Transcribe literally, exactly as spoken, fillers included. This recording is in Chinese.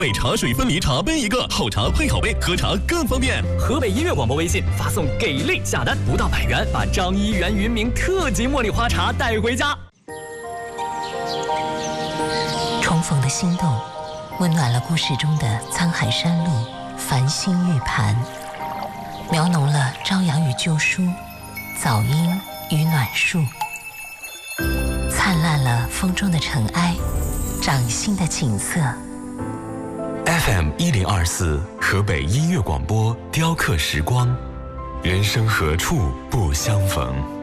北茶水分离茶杯一个，好茶配好杯，喝茶更方便。 河北音乐广播微信发送给力下单，不到百元把张一元云茗特级茉莉花茶带回家。 重逢的心动，温暖了故事中的沧海山路、繁星玉盘，描浓了朝阳与旧书、早莺与暖树，灿烂了风中的尘埃，掌心的景色。 F M 一零二四河北音乐广播，雕刻时光，人生何处不相逢。